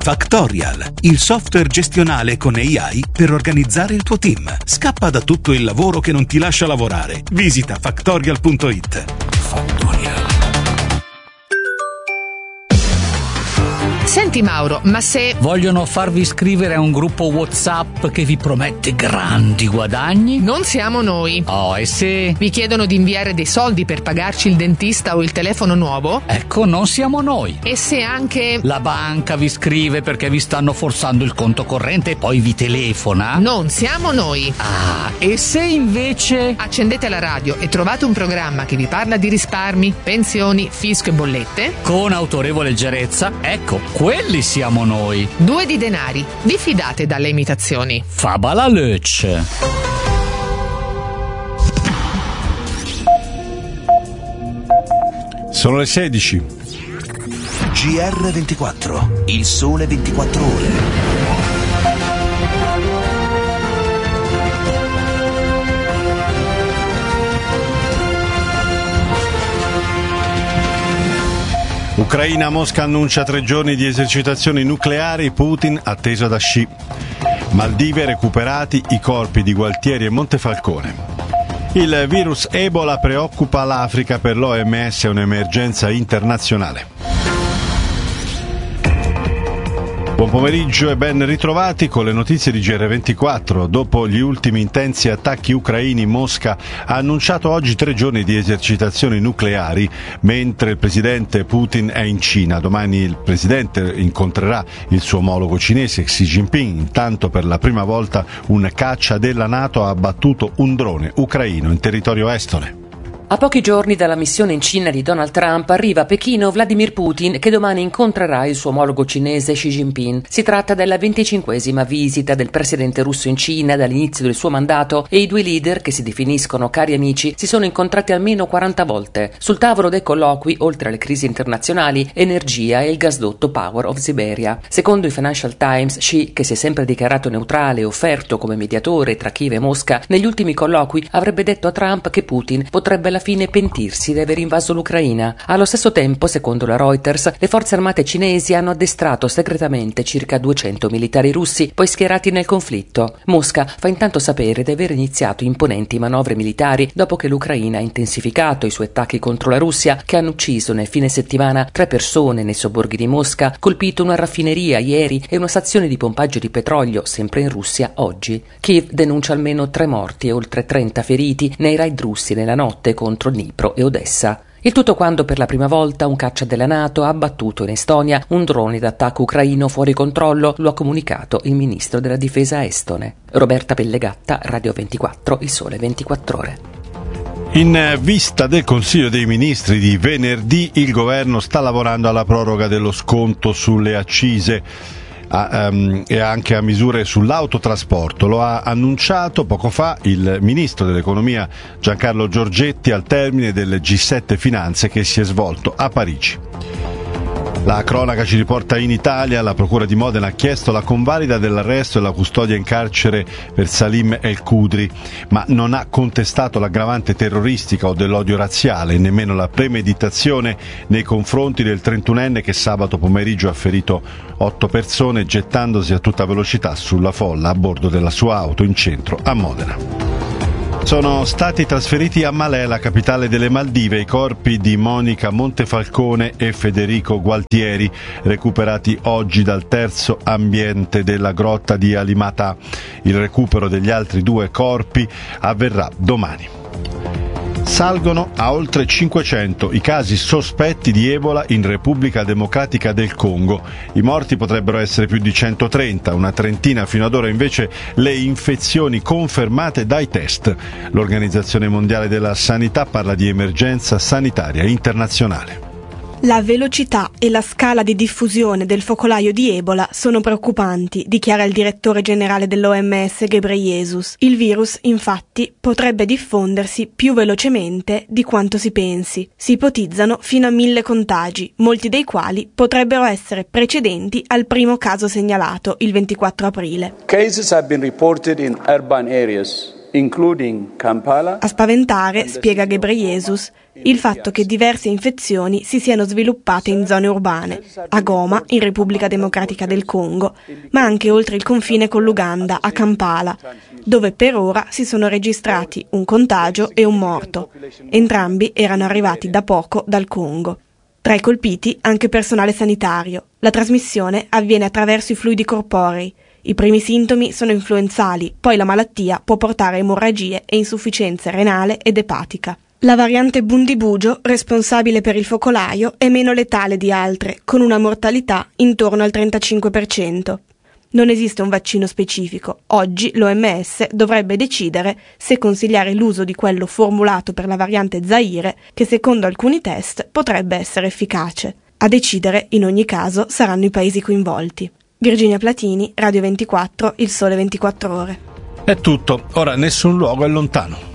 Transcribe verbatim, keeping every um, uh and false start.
Factorial, il software gestionale con A I per organizzare il tuo team. Scappa da tutto il lavoro che non ti lascia lavorare. Visita factorial punto it. Factorial. Senti Mauro, ma se vogliono farvi iscrivere a un gruppo WhatsApp che vi promette grandi guadagni? Non siamo noi. Oh, e se vi chiedono di inviare dei soldi per pagarci il dentista o il telefono nuovo? Ecco, non siamo noi. E se anche la banca vi scrive perché vi stanno forzando il conto corrente e poi vi telefona? Non siamo noi. Ah, e se invece accendete la radio e trovate un programma che vi parla di risparmi, pensioni, fisco e bollette? Con autorevole leggerezza, ecco, quelli siamo noi. Due di denari. Vi fidate dalle imitazioni? Fabala Lecce. Sono le sedici. G R ventiquattro, il sole ventiquattro ore. Ucraina, Mosca annuncia tre giorni di esercitazioni nucleari, Putin atteso da Xi. Maldive recuperati i corpi di Gualtieri e Montefalcone. Il virus Ebola preoccupa l'Africa, per l'O M S è un'emergenza internazionale. Buon pomeriggio e ben ritrovati con le notizie di G R ventiquattro. Dopo gli ultimi intensi attacchi ucraini, Mosca ha annunciato oggi tre giorni di esercitazioni nucleari, mentre il presidente Putin è in Cina. Domani il presidente incontrerà il suo omologo cinese Xi Jinping. Intanto, per la prima volta, un caccia della NATO ha abbattuto un drone ucraino in territorio estone. A pochi giorni dalla missione in Cina di Donald Trump arriva a Pechino Vladimir Putin, che domani incontrerà il suo omologo cinese Xi Jinping. Si tratta della venticinquesima visita del presidente russo in Cina dall'inizio del suo mandato e i due leader, che si definiscono cari amici, si sono incontrati almeno quaranta volte. Sul tavolo dei colloqui, oltre alle crisi internazionali, energia e il gasdotto Power of Siberia. Secondo il Financial Times, Xi, che si è sempre dichiarato neutrale e offerto come mediatore tra Kiev e Mosca, negli ultimi colloqui avrebbe detto a Trump che Putin potrebbe alla fine pentirsi di aver invaso l'Ucraina. Allo stesso tempo, secondo la Reuters, le forze armate cinesi hanno addestrato segretamente circa duecento militari russi poi schierati nel conflitto. Mosca fa intanto sapere di aver iniziato imponenti manovre militari dopo che l'Ucraina ha intensificato i suoi attacchi contro la Russia, che hanno ucciso nel fine settimana tre persone nei sobborghi di Mosca, colpito una raffineria ieri e una stazione di pompaggio di petrolio sempre in Russia oggi. Kiev denuncia almeno tre morti e oltre trenta feriti nei raid russi nella notte contro Dnipro e Odessa. Il tutto quando per la prima volta un caccia della NATO ha abbattuto in Estonia un drone d'attacco ucraino fuori controllo, lo ha comunicato il ministro della difesa estone. Roberta Pellegatta, Radio ventiquattro, il sole ventiquattro ore. In vista del Consiglio dei Ministri di venerdì, il governo sta lavorando alla proroga dello sconto sulle accise A, um, e anche a misure sull'autotrasporto. Lo ha annunciato poco fa il ministro dell'economia Giancarlo Giorgetti al termine del G sette Finanze che si è svolto a Parigi. La cronaca ci riporta in Italia. La procura di Modena ha chiesto la convalida dell'arresto e la custodia in carcere per Salim El Khudri, ma non ha contestato l'aggravante terroristica o dell'odio razziale, nemmeno la premeditazione nei confronti del trentunenne che sabato pomeriggio ha ferito otto persone gettandosi a tutta velocità sulla folla a bordo della sua auto in centro a Modena. Sono stati trasferiti a Malé, la capitale delle Maldive, i corpi di Monica Montefalcone e Federico Gualtieri, recuperati oggi dal terzo ambiente della grotta di Alimata. Il recupero degli altri due corpi avverrà domani. Salgono a oltre cinquecento i casi sospetti di Ebola in Repubblica Democratica del Congo. I morti potrebbero essere più di centotrenta, una trentina fino ad ora invece le infezioni confermate dai test. L'Organizzazione Mondiale della Sanità parla di emergenza sanitaria internazionale. La velocità e la scala di diffusione del focolaio di Ebola sono preoccupanti, dichiara il direttore generale dell'O M S Ghebreyesus. Il virus, infatti, potrebbe diffondersi più velocemente di quanto si pensi. Si ipotizzano fino a mille contagi, molti dei quali potrebbero essere precedenti al primo caso segnalato il ventiquattro aprile. Cases have been reported in urban areas A spaventare, spiega Ghebreyesus, il fatto che diverse infezioni si siano sviluppate in zone urbane, a Goma, in Repubblica Democratica del Congo, ma anche oltre il confine con l'Uganda, a Kampala, dove per ora si sono registrati un contagio e un morto. Entrambi erano arrivati da poco dal Congo. Tra i colpiti anche personale sanitario. La trasmissione avviene attraverso i fluidi corporei. I primi sintomi sono influenzali, poi la malattia può portare a emorragie e insufficienza renale ed epatica. La variante Bundibugyo, responsabile per il focolaio, è meno letale di altre, con una mortalità intorno al trentacinque per cento. Non esiste un vaccino specifico. Oggi l'O M S dovrebbe decidere se consigliare l'uso di quello formulato per la variante Zaire, che secondo alcuni test potrebbe essere efficace. A decidere, in ogni caso, saranno i paesi coinvolti. Virginia Platini, Radio ventiquattro, Il Sole ventiquattro Ore. È tutto, ora nessun luogo è lontano.